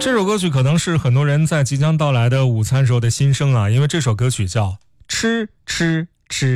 这首歌曲可能是很多人在即将到来的午餐时候的心声啊，因为这首歌曲叫吃吃吃，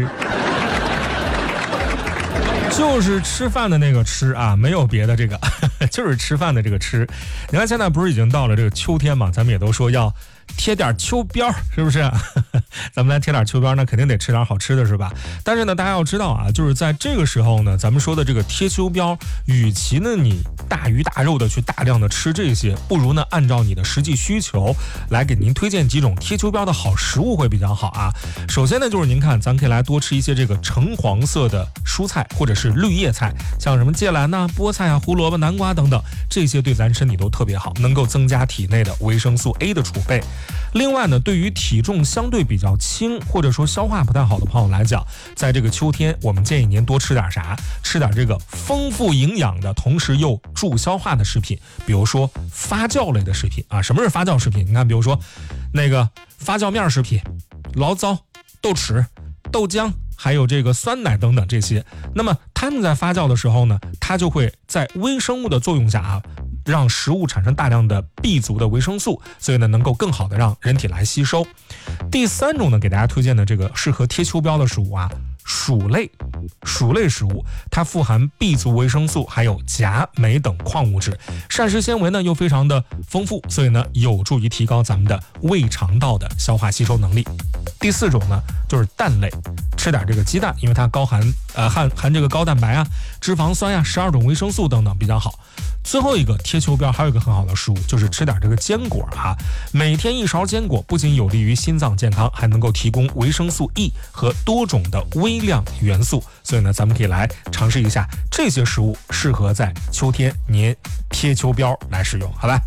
就是吃饭的那个吃啊，没有别的，这个就是吃饭的这个吃。你看现在不是已经到了这个秋天嘛，咱们也都说要贴点秋膘，是不是？咱们来贴点秋膘，那肯定得吃点好吃的，是吧？但是呢，大家要知道啊，就是在这个时候呢，咱们说的这个贴秋膘，与其呢你大鱼大肉的去大量的吃这些，不如呢按照你的实际需求来给您推荐几种贴秋膘的好食物会比较好啊。首先呢，就是您看，咱可以来多吃一些这个橙黄色的蔬菜或者是绿叶菜，像什么芥蓝呐、菠菜啊、胡萝卜、南瓜等等，这些对咱身体都特别好，能够增加体内的维生素 A 的储备。另外呢，对于体重相对比较轻或者说消化不太好的朋友来讲，在这个秋天，我们建议您多吃点啥？吃点这个丰富营养的，同时又助消化的食品，比如说发酵类的食品啊。什么是发酵食品？你看，比如说那个发酵面食品、醪糟、豆豉、豆浆，还有这个酸奶等等这些。那么它们在发酵的时候呢，它就会在微生物的作用下啊，让食物产生大量的 B 族的维生素，所以呢能够更好的让人体来吸收。第三种呢，给大家推荐的这个适合贴秋膘的食物啊，薯类食物，它富含 B 族维生素，还有钾、镁等矿物质，膳食纤维呢又非常的丰富，所以呢有助于提高咱们的胃肠道的消化吸收能力。第四种呢，就是蛋类，吃点这个鸡蛋，因为它含这个高蛋白啊、脂肪酸呀、12种维生素等等比较好。最后一个贴秋膘还有一个很好的食物，就是吃点这个坚果啊。每天1勺坚果不仅有利于心脏健康，还能够提供维生素 E 和多种的微量元素。所以呢，咱们可以来尝试一下这些食物，适合在秋天您贴秋膘来使用，好吧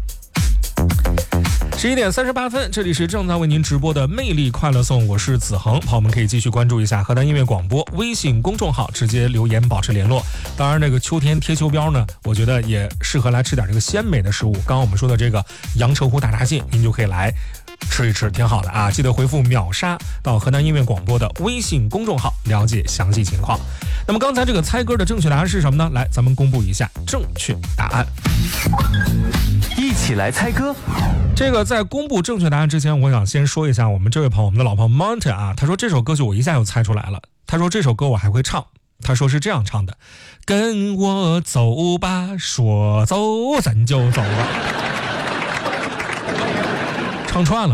？11点38分，这里是正在为您直播的魅力快乐颂，我是子恒，朋友们可以继续关注一下河南音乐广播微信公众号，直接留言保持联络。当然，这个秋天贴秋膘呢，我觉得也适合来吃点这个鲜美的食物。刚刚我们说的这个阳澄湖大闸蟹，您就可以来吃一吃，挺好的啊！记得回复秒杀到河南音乐广播的微信公众号了解详细情况。那么刚才这个猜歌的正确答案是什么呢？来，咱们公布一下正确答案。 一起来猜歌。 这个在公布正确答案之前，我想先说一下我们这位朋友，我们的老朋友 Mountain 啊，他说这首歌曲我一下就猜出来了。他说这首歌我还会唱，他说是这样唱的：跟我走吧，说走咱就走吧。唱串了。